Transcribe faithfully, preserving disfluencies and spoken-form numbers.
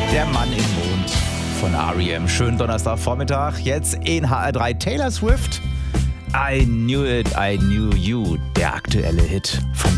Der Mann im Mond von R E M. Schönen Donnerstagvormittag. Jetzt in H R drei Taylor Swift. I Knew It, I Knew You. Der aktuelle Hit vom